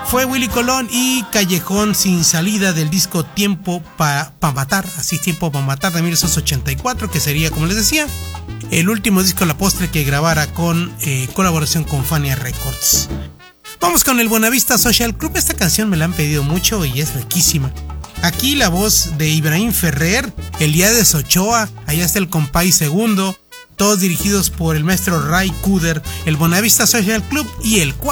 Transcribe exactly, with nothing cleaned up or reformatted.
fue Willy Colón y Callejón sin salida del disco Tiempo para pa Matar, así Tiempo para Matar de mil novecientos ochenta y cuatro, que sería, como les decía, el último disco La Postre que grabara con eh, colaboración con Fania Records. Vamos con el Buenavista Social Club. Esta canción me la han pedido mucho y es riquísima. Aquí la voz de Ibrahim Ferrer, Elías Ochoa, allá está el Compay Segundo, todos dirigidos por el maestro Ray Cooder, el Buenavista Social Club y el